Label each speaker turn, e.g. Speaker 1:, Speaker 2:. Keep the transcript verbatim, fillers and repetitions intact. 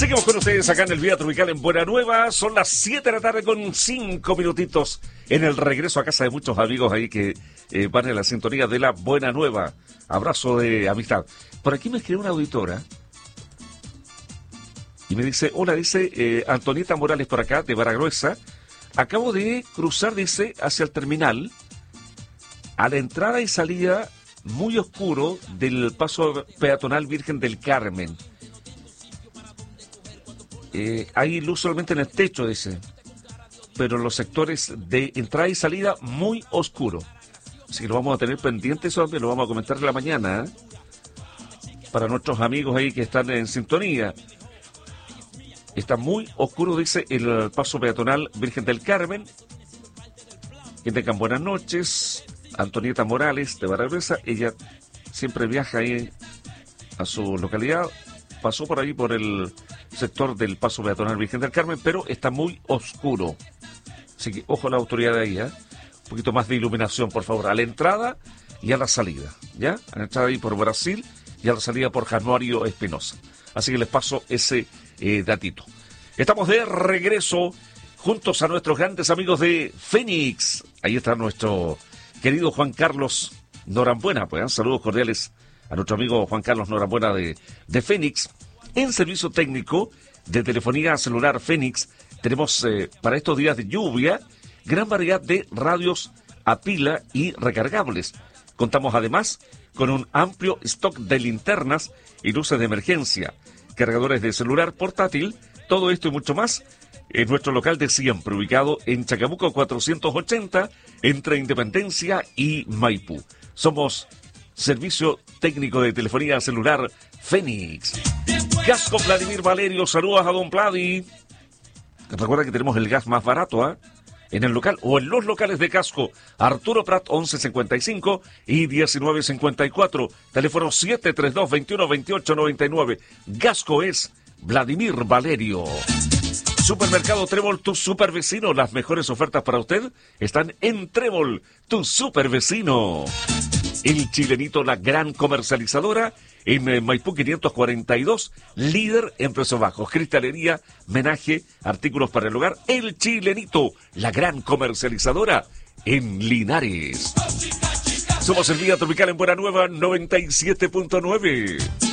Speaker 1: Seguimos con ustedes acá en el Vía Tropical en Buena Nueva. Son las siete de la tarde con cinco minutitos en el regreso a casa de muchos amigos ahí que eh, van en la sintonía de la Buena Nueva. Abrazo de amistad. Por aquí me escribe una auditora y me dice, hola, dice eh, Antonieta Morales por acá, de Baragruesa. Acabo de cruzar, dice, hacia el terminal. A la entrada y salida muy oscuro del paso peatonal Virgen del Carmen. Eh, hay luz solamente en el techo, dice, pero los sectores de entrada y salida muy oscuro. Así que lo vamos a tener pendiente, eso también lo vamos a comentar en la mañana, ¿eh? Para nuestros amigos ahí que están en sintonía. Está muy oscuro, dice, el paso peatonal Virgen del Carmen. Que tengan buenas noches. Antonieta Morales de Baragruesa, ella siempre viaja ahí a su localidad. Pasó por ahí por el sector del paso peatonal Virgen del Carmen, pero está muy oscuro. Así que ojo a la autoridad de ahí, ¿eh? Un poquito más de iluminación, por favor, a la entrada y a la salida, ¿ya? A la entrada ahí por Brasil y a la salida por Januario Espinosa. Así que les paso ese eh, datito. Estamos de regreso juntos a nuestros grandes amigos de Fénix. Ahí está nuestro querido Juan Carlos Norambuena, pues, ¿eh? Saludos cordiales a nuestro amigo Juan Carlos Norambuena de, de Fénix. En servicio técnico de telefonía celular Fénix tenemos eh, para estos días de lluvia gran variedad de radios a pila y recargables. Contamos además con un amplio stock de linternas y luces de emergencia, cargadores de celular portátil, todo esto y mucho más en nuestro local de siempre, ubicado en Chacabuco cuatrocientos ochenta, entre Independencia y Maipú. Somos servicio técnico de telefonía celular Fénix. Gasco Vladimir Valerio, saludos a don Vladi. Recuerda que tenemos el gas más barato, ¿eh? En el local o en los locales de Gasco. Arturo Prat once cincuenta y cinco y diecinueve cincuenta y cuatro. Teléfono siete tres dos, veintiuno, veintiocho noventa y nueve. Gasco es Vladimir Valerio. Supermercado Trébol, tu super vecino. Las mejores ofertas para usted están en Trébol, tu super vecino. El Chilenito, la gran comercializadora, en Maipú quinientos cuarenta y dos, líder en precios bajos, cristalería, menaje, artículos para el hogar. El Chilenito, la gran comercializadora en Linares. Somos el Vía Tropical en Buena Nueva noventa y siete punto nueve.